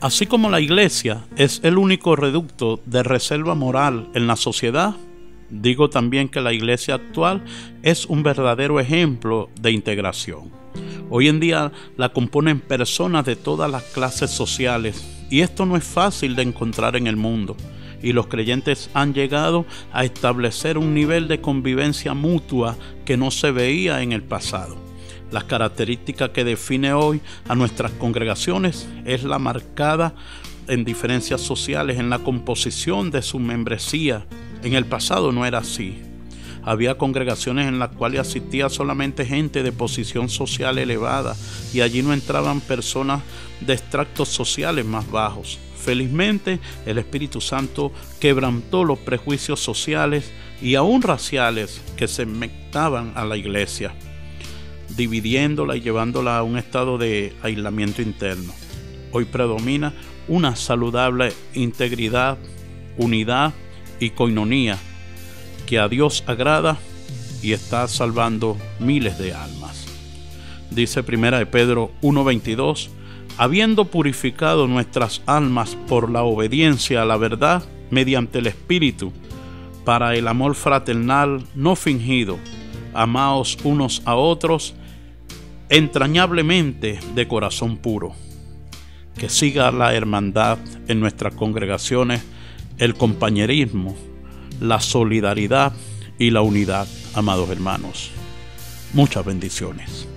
Así como la iglesia es el único reducto de reserva moral en la sociedad, digo también que la iglesia actual es un verdadero ejemplo de integración. Hoy en día la componen personas de todas las clases sociales y esto no es fácil de encontrar en el mundo. Y los creyentes han llegado a establecer un nivel de convivencia mutua que no se veía en el pasado. Las características que define hoy a nuestras congregaciones es la marcada en diferencias sociales en la composición de su membresía. En el pasado no era así. Había congregaciones en las cuales asistía solamente gente de posición social elevada y allí no entraban personas de extractos sociales más bajos. Felizmente, el Espíritu Santo quebrantó los prejuicios sociales y aún raciales que se mezclaban a la iglesia, dividiéndola y llevándola a un estado de aislamiento interno. Hoy predomina una saludable integridad, unidad y coinonía que a Dios agrada y está salvando miles de almas. Dice 1 Pedro 1:22, habiendo purificado nuestras almas por la obediencia a la verdad mediante el Espíritu, para el amor fraternal no fingido, amaos unos a otros entrañablemente de corazón puro. Que siga la hermandad en nuestras congregaciones, el compañerismo, la solidaridad y la unidad, amados hermanos. Muchas bendiciones.